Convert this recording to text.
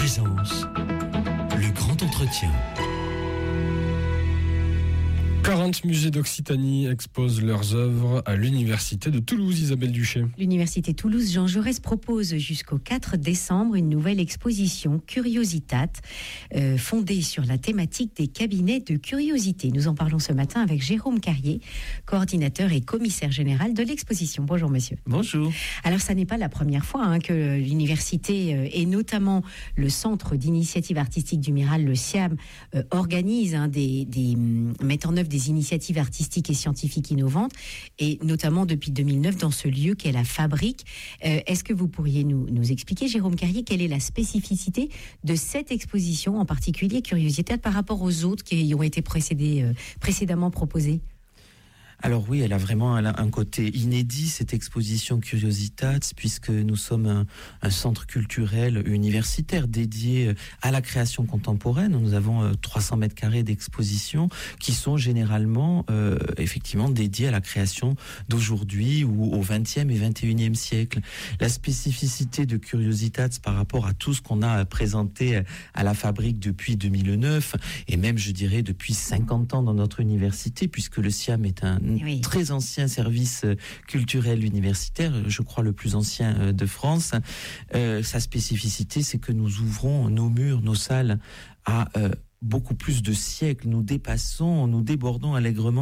Présence, le grand entretien. 40 musées d'Occitanie exposent leurs œuvres à l'Université de Toulouse, Isabelle Duché. L'Université Toulouse Jean Jaurès propose jusqu'au 4 décembre une nouvelle exposition Curiositat, fondée sur la thématique des cabinets de curiosité. Nous en parlons ce matin avec Jérôme Carrier, coordinateur et commissaire général de l'exposition. Bonjour monsieur. Bonjour. Alors ça n'est pas la première fois que l'université et notamment le Centre d'initiative artistique du Miral, le CIAM, organise mettent en œuvre des initiatives artistiques et scientifiques innovantes, et notamment depuis 2009 dans ce lieu qu'est la Fabrique. Est-ce que vous pourriez nous expliquer, Jérôme Carrier, quelle est la spécificité de cette exposition, en particulier Curiositat, par rapport aux autres qui y ont été précédemment proposées ? Alors oui, elle a vraiment un côté inédit, cette exposition Curiositat, puisque nous sommes un centre culturel universitaire dédié à la création contemporaine. Nous avons 300 mètres carrés d'exposition qui sont généralement effectivement dédiés à la création d'aujourd'hui ou au 20e et 21e siècle. La spécificité de Curiositat par rapport à tout ce qu'on a présenté à la Fabrique depuis 2009, et même je dirais depuis 50 ans dans notre université, puisque le CIAM est un très ancien service culturel universitaire, je crois le plus ancien de France. Sa spécificité, c'est que nous ouvrons nos murs, nos salles à beaucoup plus de siècles. Nous débordons allègrement